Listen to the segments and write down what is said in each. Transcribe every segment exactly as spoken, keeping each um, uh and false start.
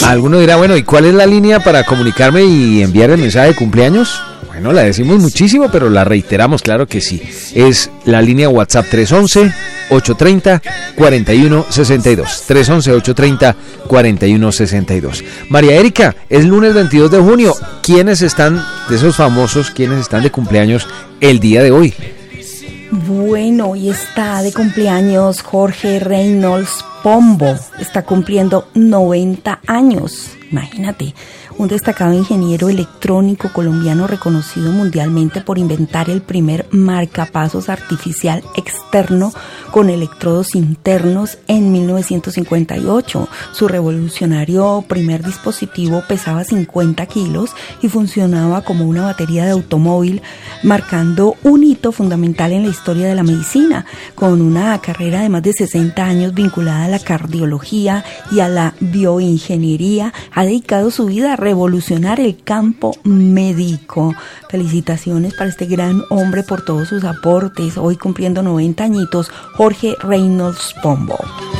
Alguno dirá, bueno, ¿y cuál es la línea para comunicarme y enviar el mensaje de cumpleaños? Bueno, la decimos muchísimo, pero la reiteramos, claro que sí. Es la línea WhatsApp tres once, ochocientos treinta, cuarenta y uno sesenta y dos. tres once, ochocientos treinta, cuarenta y uno sesenta y dos. María Erika, es lunes veintidós de junio. ¿Quiénes están, de esos famosos, quiénes están de cumpleaños el día de hoy? Bueno, hoy está de cumpleaños Jorge Reynolds Pombo. Está cumpliendo noventa años. Imagínate. Un destacado ingeniero electrónico colombiano reconocido mundialmente por inventar el primer marcapasos artificial externo con electrodos internos en mil novecientos cincuenta y ocho. Su revolucionario primer dispositivo pesaba cincuenta kilos y funcionaba como una batería de automóvil, marcando un hito fundamental en la historia de la medicina. Con una carrera de más de sesenta años vinculada a la cardiología y a la bioingeniería, ha dedicado su vida a revolucionar el campo médico. Felicitaciones para este gran hombre por todos sus aportes. Hoy cumpliendo noventa añitos, Jorge Reynolds Pombo.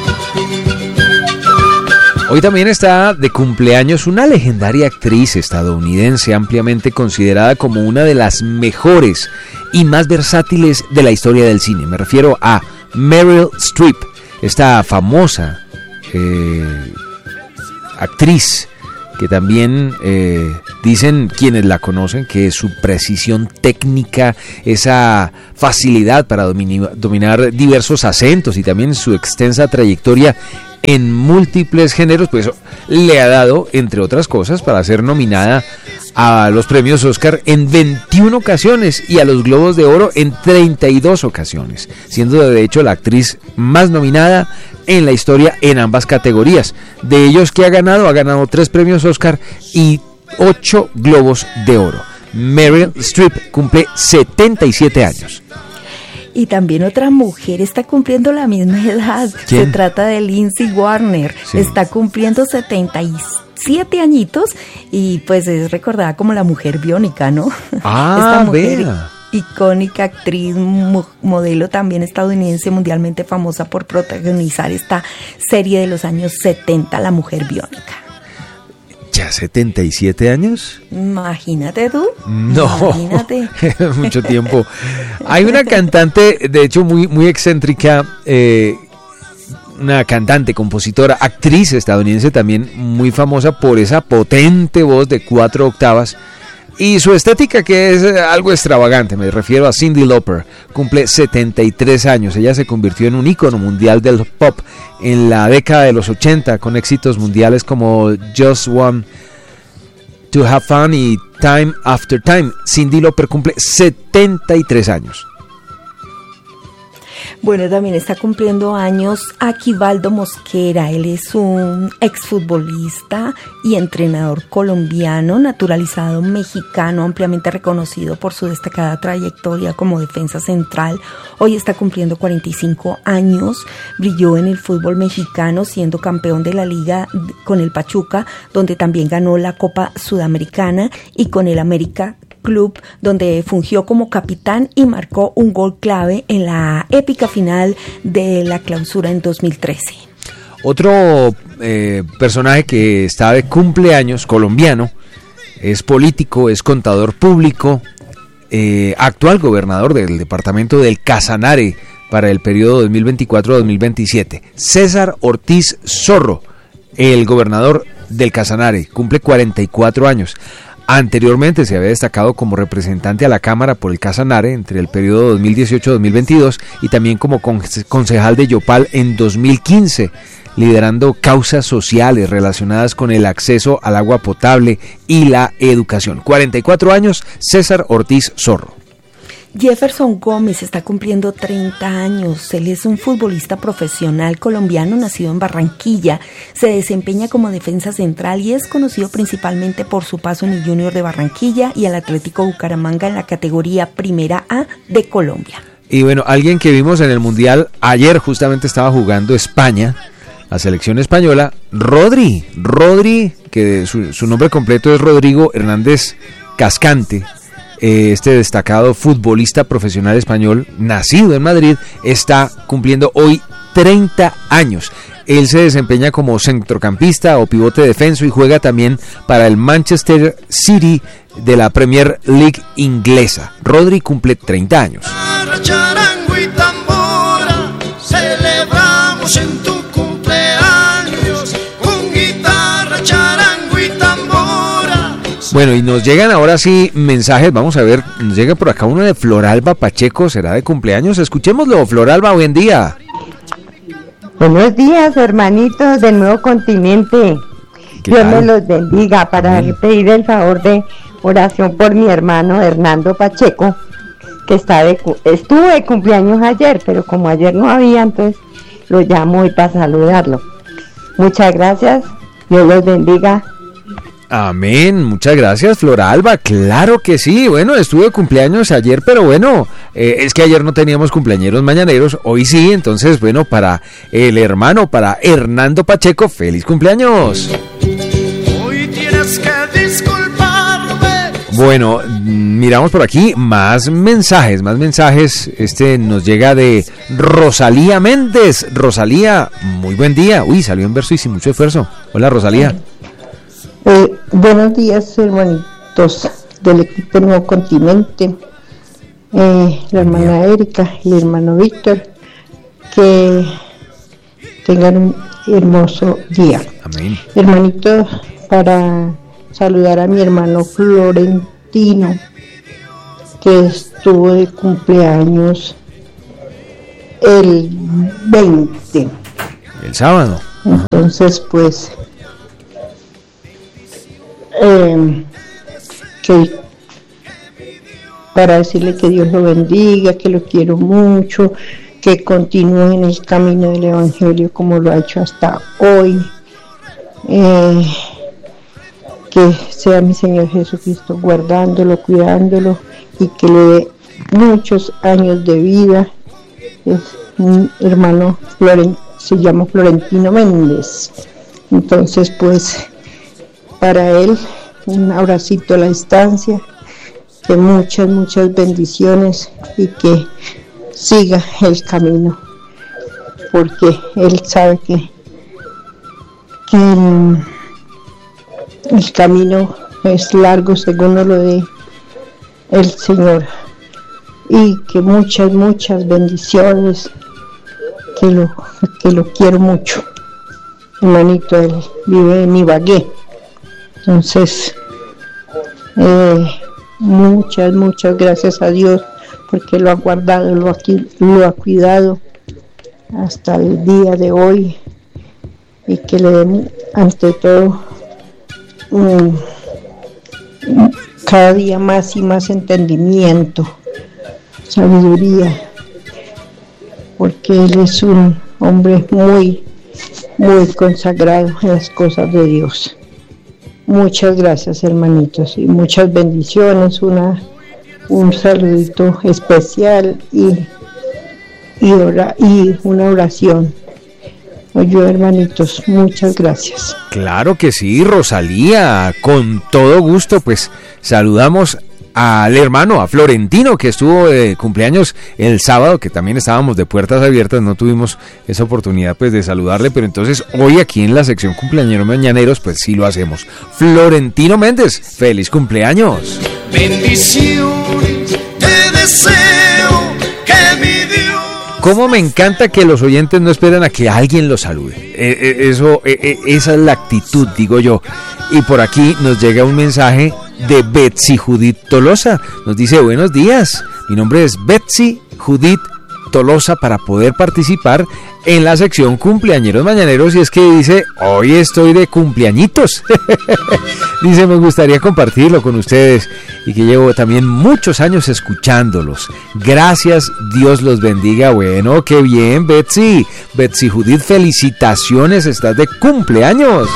Hoy también está de cumpleaños una legendaria actriz estadounidense ampliamente considerada como una de las mejores y más versátiles de la historia del cine. Me refiero a Meryl Streep, esta famosa eh, actriz que también eh, dicen quienes la conocen que su precisión técnica, esa facilidad para domini- dominar diversos acentos y también su extensa trayectoria en múltiples géneros, pues le ha dado, entre otras cosas, para ser nominada a los premios Oscar en veintiuna ocasiones y a los Globos de Oro en treinta y dos ocasiones, siendo de hecho la actriz más nominada en la historia en ambas categorías. De ellos que ha ganado, ha ganado tres premios Oscar y ocho Globos de Oro. Meryl Streep cumple setenta y siete años. Y también otra mujer está cumpliendo la misma edad. ¿Quién? Se trata de Lindsay Wagner. Sí. Está cumpliendo setenta y siete añitos y pues es recordada como la mujer biónica, ¿no? Ah, Esta mujer vea. icónica, actriz, mo- modelo también estadounidense, mundialmente famosa por protagonizar esta serie de los años setenta, La Mujer Biónica. ¿Ya setenta y siete años? Imagínate tú. No, Imagínate. mucho tiempo. Hay una cantante, de hecho, muy, muy excéntrica, eh, una cantante, compositora, actriz estadounidense también muy famosa por esa potente voz de cuatro octavas y su estética que es algo extravagante. Me refiero a Cyndi Lauper. Cumple setenta y tres años. Ella se convirtió en un ícono mundial del pop en la década de los ochenta con éxitos mundiales como Just Want to Have Fun y Time After Time. Cyndi Lauper cumple setenta y tres años. Bueno, también está cumpliendo años Aquivaldo Mosquera. Él es un exfutbolista y entrenador colombiano, naturalizado mexicano, ampliamente reconocido por su destacada trayectoria como defensa central. Hoy está cumpliendo cuarenta y cinco años. Brilló en el fútbol mexicano, siendo campeón de la liga con el Pachuca, donde también ganó la Copa Sudamericana, y con el América Club, donde fungió como capitán y marcó un gol clave en la épica final de la Clausura en dos mil trece. Otro eh, personaje que está de cumpleaños, colombiano, es político, es contador público, eh, actual gobernador del departamento del Casanare para el periodo dos mil veinticuatro a dos mil veintisiete. César Ortiz Zorro, el gobernador del Casanare, cumple cuarenta y cuatro años. Anteriormente se había destacado como representante a la Cámara por el Casanare entre el periodo dos mil dieciocho a dos mil veintidós y también como concejal de Yopal en dos mil quince, liderando causas sociales relacionadas con el acceso al agua potable y la educación. cuarenta y cuatro años, César Ortiz Zorro. Jefferson Gómez está cumpliendo treinta años. Él es un futbolista profesional colombiano nacido en Barranquilla. Se desempeña como defensa central y es conocido principalmente por su paso en el Junior de Barranquilla y el Atlético Bucaramanga en la categoría Primera A de Colombia. Y bueno, alguien que vimos en el Mundial, ayer justamente estaba jugando España, la selección española, Rodri. Rodri, que su, su nombre completo es Rodrigo Hernández Cascante. Este destacado futbolista profesional español, nacido en Madrid, está cumpliendo hoy treinta años. Él se desempeña como centrocampista o pivote defenso y juega también para el Manchester City de la Premier League inglesa. Rodri cumple treinta años. Bueno, y nos llegan ahora sí mensajes, vamos a ver, nos llega por acá uno de Floralba Pacheco, ¿será de cumpleaños? Escuchémoslo, Floralba, buen día. Buenos días, hermanitos del Nuevo Continente. Dios me los bendiga. Para Amén. Pedir el favor de oración por mi hermano Hernando Pacheco, que está de, estuvo de cumpleaños ayer, pero como ayer no había, entonces lo llamo hoy para saludarlo. Muchas gracias, Dios los bendiga. Amén, muchas gracias, Floralba, claro que sí. Bueno, estuve de cumpleaños ayer, pero bueno, eh, es que ayer no teníamos cumpleañeros mañaneros, hoy sí, entonces bueno, para el hermano, para Hernando Pacheco, feliz cumpleaños. Hoy tienes que disculparme. Bueno, miramos por aquí más mensajes, más mensajes. Este nos llega de Rosalía Méndez. Rosalía, muy buen día. Uy, salió en verso y sin mucho esfuerzo. Hola, Rosalía. Eh, buenos días, hermanitos del equipo Nuevo Continente, eh, la hermana Erika y el hermano Víctor, que tengan un hermoso día. Amén. Hermanitos, para saludar a mi hermano Florentino, que estuvo de cumpleaños el veinte. El sábado. Entonces, pues... Eh, que para decirle que Dios lo bendiga, que lo quiero mucho, que continúe en el camino del Evangelio como lo ha hecho hasta hoy, eh, que sea mi Señor Jesucristo guardándolo, cuidándolo y que le dé muchos años de vida. Es mi hermano Floren, se llama Florentino Méndez. Entonces, pues, para él, un abracito a la distancia, que muchas, muchas bendiciones y que siga el camino, porque él sabe que, que el, el camino es largo según nos lo dé el Señor, y que muchas, muchas bendiciones, que lo, que lo quiero mucho. Hermanito, él vive en Ibagué. Entonces, eh, muchas, muchas gracias a Dios porque lo ha guardado, lo ha, lo ha cuidado hasta el día de hoy, y que le den ante todo um, cada día más y más entendimiento, sabiduría, porque él es un hombre muy, muy consagrado en las cosas de Dios. Muchas gracias, hermanitos, y muchas bendiciones, una, un saludito especial y, y, ora, y una oración. Oye, hermanitos, muchas gracias. Claro que sí, Rosalía, con todo gusto, pues saludamos al hermano, a Florentino, que estuvo de cumpleaños el sábado, que también estábamos de puertas abiertas, no tuvimos esa oportunidad pues de saludarle, pero entonces hoy aquí en la sección Cumpleañeros Mañaneros pues sí lo hacemos. Florentino Méndez, feliz cumpleaños. Bendiciones te deseo, que mi Dios. Cómo me encanta que los oyentes no esperan a que alguien los salude. Eh, eh, eso, eh, eh, esa es la actitud, digo yo. Y por aquí nos llega un mensaje de Betsy Judith Tolosa. Nos dice: buenos días, mi nombre es Betsy Judith Tolosa, para poder participar en la sección Cumpleañeros Mañaneros, y es que dice: hoy estoy de cumpleañitos. Dice: me gustaría compartirlo con ustedes y que llevo también muchos años escuchándolos. Gracias, Dios los bendiga. Bueno, qué bien, Betsy. Betsy Judith, felicitaciones, estás de cumpleaños.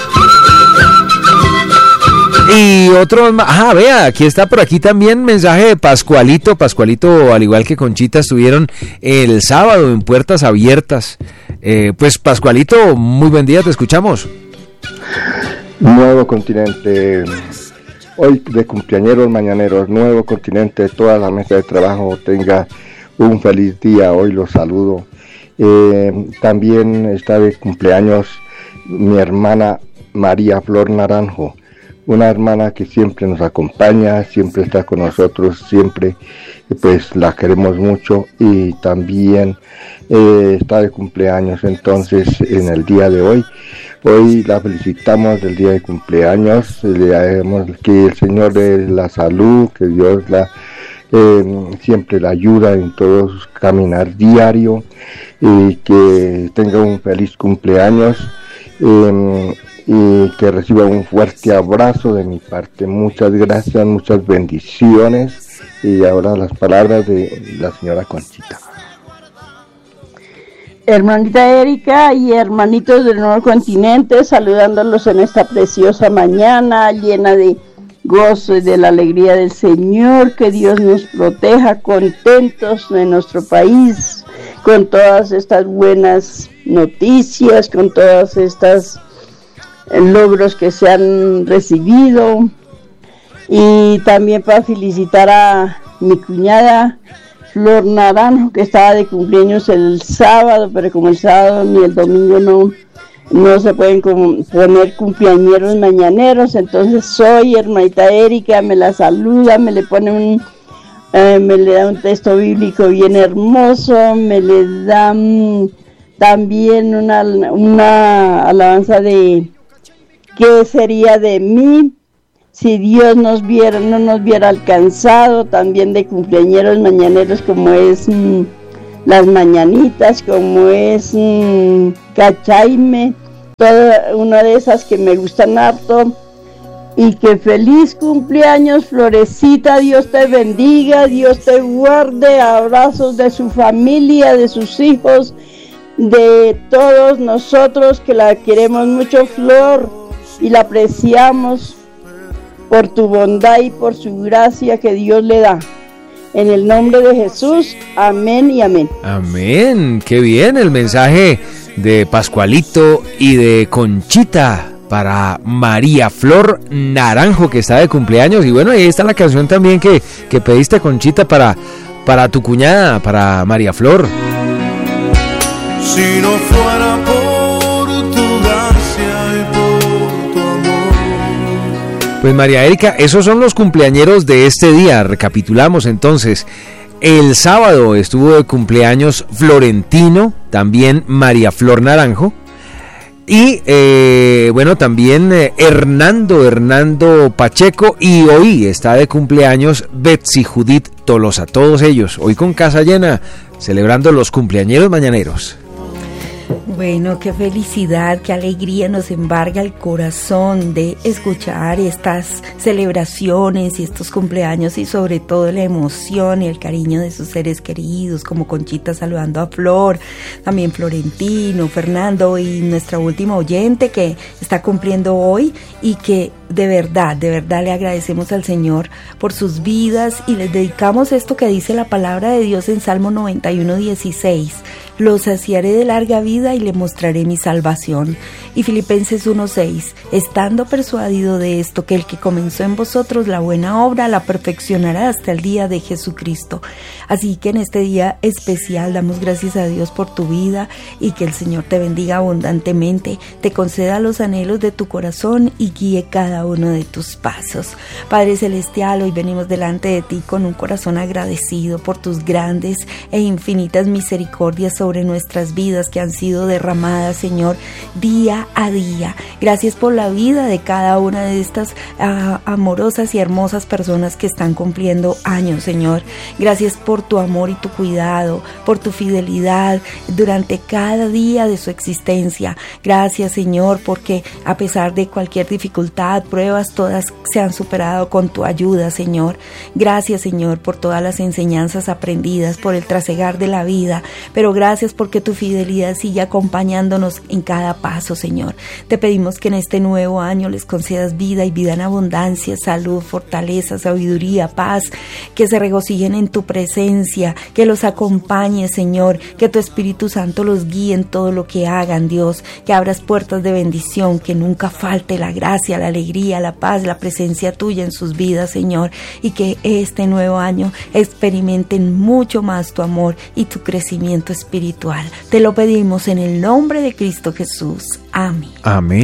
Y otro más, ah, vea, aquí está por aquí también mensaje de Pascualito. Pascualito, al igual que Conchita, estuvieron el sábado en Puertas Abiertas. Eh, pues Pascualito, muy buen día, te escuchamos. Nuevo Continente, hoy de cumpleañeros mañaneros, Nuevo Continente, toda la mesa de trabajo tenga un feliz día, hoy los saludo Eh, también está de cumpleaños mi hermana María Flor Naranjo, una hermana que siempre nos acompaña, siempre está con nosotros, siempre pues la queremos mucho, y también eh, está de cumpleaños. Entonces en el día de hoy, hoy la felicitamos del día de cumpleaños, le damos que el Señor le dé la salud, que Dios la eh, siempre la ayuda en todo su caminar diario, y que tenga un feliz cumpleaños. Eh, y que reciba un fuerte abrazo de mi parte. Muchas gracias, muchas bendiciones. Y ahora las palabras de la señora Conchita. Hermanita Erika y hermanitos del Nuevo Continente, saludándolos en esta preciosa mañana llena de gozo y de la alegría del Señor. Que Dios nos proteja, contentos de nuestro país, con todas estas buenas noticias, con todas estas logros que se han recibido. Y también para felicitar a mi cuñada Flor Naranjo, que estaba de cumpleaños el sábado, pero como el sábado ni el domingo no, no se pueden poner cumpleañeros mañaneros, entonces hoy hermanita Erika me la saluda, me le pone un eh, me le da un texto bíblico bien hermoso, me le da um, también una, una alabanza de ¿qué sería de mí si Dios nos viera, no nos hubiera alcanzado? También de cumpleañeros mañaneros, como es mmm, las mañanitas, como es mmm, Cachaime, toda una de esas que me gustan harto. Y que feliz cumpleaños, Florecita, Dios te bendiga, Dios te guarde, abrazos de su familia, de sus hijos, de todos nosotros que la queremos mucho, Flor, y la apreciamos por tu bondad y por su gracia que Dios le da. En el nombre de Jesús, amén y amén. Amén, qué bien el mensaje de Pascualito y de Conchita para María Flor Naranjo, que está de cumpleaños. Y bueno, ahí está la canción también que, que pediste, Conchita, para, para tu cuñada, para María Flor. Si no fuera por tu gracia y por tu amor. Pues María Erika, esos son los cumpleañeros de este día. Recapitulamos entonces. El sábado estuvo de cumpleaños Florentino, también María Flor Naranjo. Y eh, bueno, también eh, Hernando, Hernando Pacheco, y hoy está de cumpleaños Betsy Judith Tolosa. Todos ellos hoy con casa llena, celebrando los cumpleañeros mañaneros. Bueno, qué felicidad, qué alegría nos embarga el corazón de escuchar estas celebraciones y estos cumpleaños, y sobre todo la emoción y el cariño de sus seres queridos, como Conchita saludando a Flor, también Florentino, Fernando y nuestra última oyente que está cumpliendo hoy, y que de verdad, de verdad le agradecemos al Señor por sus vidas, y les dedicamos esto que dice la palabra de Dios en Salmo noventa y uno, dieciséis. Los saciaré de larga vida y le mostraré mi salvación. Y Filipenses uno seis, estando persuadido de esto, que el que comenzó en vosotros la buena obra la perfeccionará hasta el día de Jesucristo. Así que en este día especial damos gracias a Dios por tu vida, y que el Señor te bendiga abundantemente, te conceda los anhelos de tu corazón y guíe cada uno de tus pasos. Padre Celestial, hoy venimos delante de ti con un corazón agradecido por tus grandes e infinitas misericordias sobre nuestras vidas que han sido derramadas, Señor, día a día. Gracias por la vida de cada una de estas uh, amorosas y hermosas personas que están cumpliendo años, Señor. Gracias por tu amor y tu cuidado, por tu fidelidad durante cada día de su existencia. Gracias, Señor, porque a pesar de cualquier dificultad, pruebas, todas se han superado con tu ayuda, Señor. Gracias, Señor, por todas las enseñanzas aprendidas, por el trasegar de la vida, pero gracias porque tu fidelidad sigue acompañándonos en cada paso, Señor. Te pedimos que en este nuevo año les concedas vida, y vida en abundancia, salud, fortaleza, sabiduría, paz, que se regocijen en tu presencia, que los acompañes, Señor, que tu Espíritu Santo los guíe en todo lo que hagan, Dios, que abras puertas de bendición, que nunca falte la gracia, la alegría, la paz, la presencia tuya en sus vidas, Señor, y que este nuevo año experimenten mucho más tu amor y tu crecimiento espiritual espiritual. Te lo pedimos en el nombre de Cristo Jesús. Amén. Amén.